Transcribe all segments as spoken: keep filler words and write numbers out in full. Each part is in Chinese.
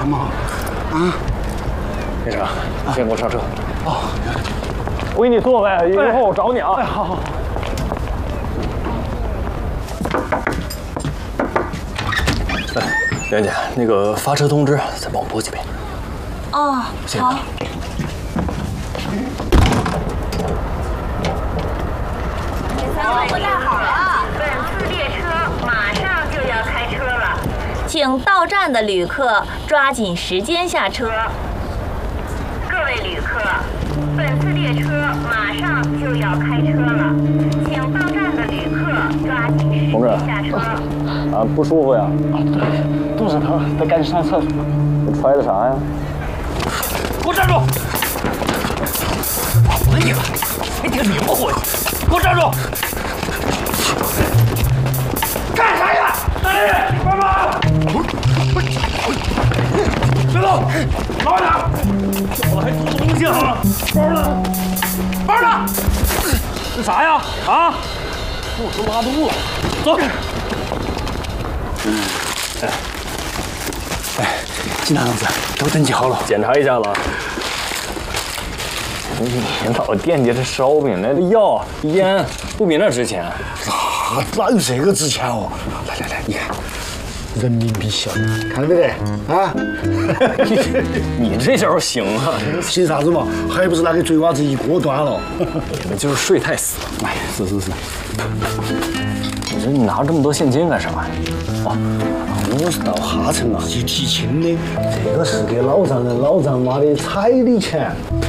干嘛？啊？ 先生，先给我上车。 哦， 我给你坐呗，一会儿我找你啊。 哎，好好好。 来，袁姐，那个发车通知再帮我拨几遍。 哦，好。 不太好了，本次列车马上就要开车了， 请到站的旅客抓紧时间下车。 各位旅客，本次列车马上就要开车了，请到站的旅客抓紧时间下车。 啊，不舒服呀？ 啊，对，肚子疼，得赶紧上厕所。 你揣的啥呀？ 给我站住！跑了你了！还顶你不回去？给我站住！干啥呀？哎，帮忙！别动，慢点！我还偷东西啊！包呢？包呢？这啥呀？啊？我说拉肚子。走。 哎，哎，警察同志，都登记好了， 检查一下了。你别老惦记这烧饼，那药烟不比那值钱。 啊，哪有这个值钱哦？来来来，你看，人民币小，看到没得？啊？ 你这招行啊！ 行啥子嘛？还不是那个嘴娃子一锅端了？ 你们就是睡太死了。 哎，是是是。 你说你拿这么多现金干啥呀？ 啊，我是到哈城啊去提亲的，这个是给老丈人、老丈妈的彩礼钱。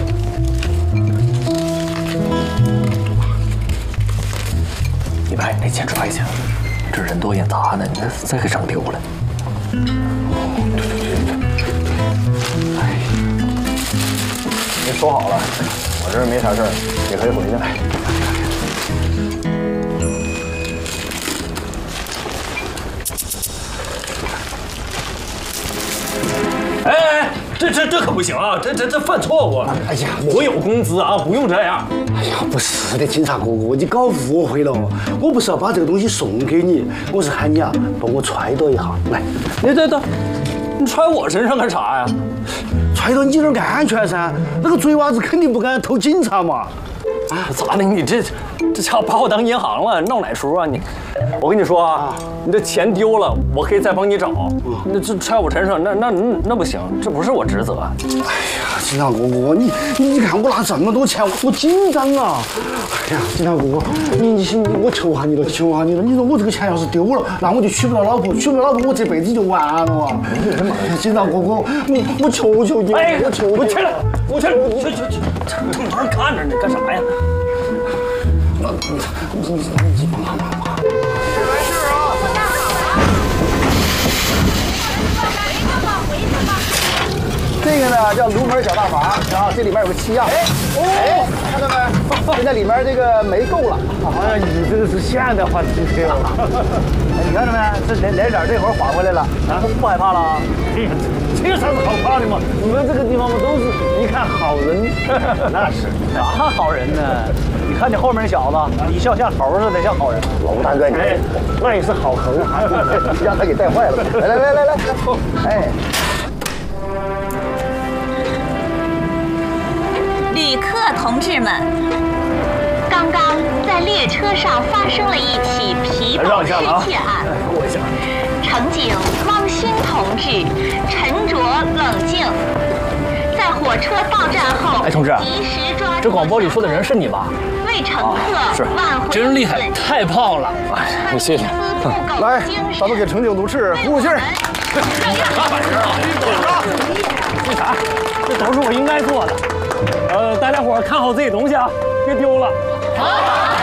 你把你那钱揣起来，这人多眼杂呢，你这再给整丢了。 哦，对对对对。哎， 您收好了，我这儿没啥事儿，也可以回去。 哎哎，这这这可不行啊！这这这犯错误！ 哎呀， 我有工资啊，不用这样。 哎呀，不是的，警察哥哥，你搞误会了。我不是要把这个东西送给你，我是喊你啊，帮我揣到一下。来， 你等等，你揣我身上干啥呀？ 揣到你这儿安全噻。那个嘴娃子肯定不敢偷警察嘛。 啊，咋的？你这这家伙把我当银行了？闹哪出啊你？我跟你说啊，你这钱丢了，我可以再帮你找。那这揣我身上，那那那不行，这不是我职责。 哎呀，警察哥哥，你你你看我拿这么多钱，我我紧张啊！哎呀，警察哥哥，你你你我求下你了，求下你了！你说我这个钱要是丢了，那我就娶不到老婆，娶不到老婆，我这辈子就完了啊！警察哥哥，我我求求你， 哎， 我求我去了，我去了，去去去，正常人看着呢，干啥呀？ 你你你帮忙帮忙！ 这个呢叫炉门小大房啊，这里面有个气样。哎哦，看到没？现在里面这个煤够了。 哎呀，你这个是现代化机器了。 哎，你看到没？这脸脸色这会儿缓回来了，啊，不害怕了。 哎呀，这有啥子好怕的嘛？你们这个地方嘛，都是一看好人。 那是啥好人呢？你看你后面那小子，一笑像猴似的，像好人。 老大哥，你那也是好猴， 让他给带坏了。来来来来来，哎。 旅客同志们，刚刚在列车上发生了一起皮包失窃案。乘警汪兴同志沉着冷静，在火车到站后， 哎，同志， 及时抓住这广播里说的人是你吧？ 为乘客挽回真厉害，太棒了！哎，谢谢。 来，咱们给乘警同志鼓鼓劲儿。 啥本事啊？ 那啥，这都是我应该做的。呃，大家伙看好自己东西啊，别丢了。好。